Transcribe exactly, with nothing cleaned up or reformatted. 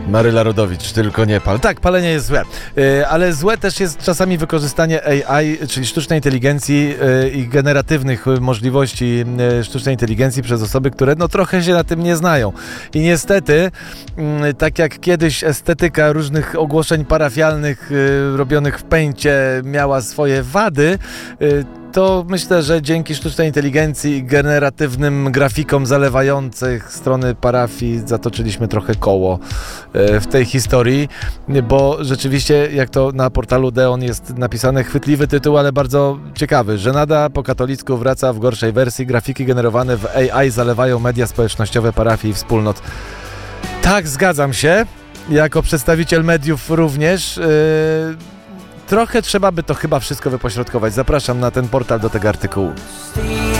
Maryla Rodowicz, tylko nie pal. Tak, palenie jest złe, yy, ale złe też jest czasami wykorzystanie A I, czyli sztucznej inteligencji yy, i generatywnych możliwości yy, sztucznej inteligencji przez osoby, które no trochę się na tym nie znają. I niestety, yy, tak jak kiedyś estetyka różnych ogłoszeń parafialnych yy, robionych w Paincie miała swoje wady, yy, to myślę, że dzięki sztucznej inteligencji i generatywnym grafikom zalewających strony parafii zatoczyliśmy trochę koło w tej historii, bo rzeczywiście, jak to na portalu Deon jest napisane, chwytliwy tytuł, ale bardzo ciekawy. Żenada po katolicku wraca w gorszej wersji. Grafiki generowane w A I zalewają media społecznościowe parafii i wspólnot. Tak, zgadzam się. Jako przedstawiciel mediów również. Yy... Trochę trzeba by to chyba wszystko wypośrodkować. Zapraszam na ten portal do tego artykułu.